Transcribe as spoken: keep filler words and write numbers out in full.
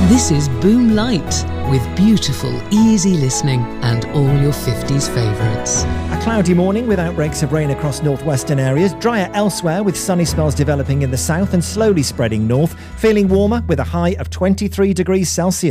This is Boom Light, with beautiful, easy listening and all your fifties favourites. A cloudy morning with outbreaks of rain across northwestern areas, drier elsewhere with sunny spells developing in the south and slowly spreading north, feeling warmer with a high of twenty-three degrees Celsius.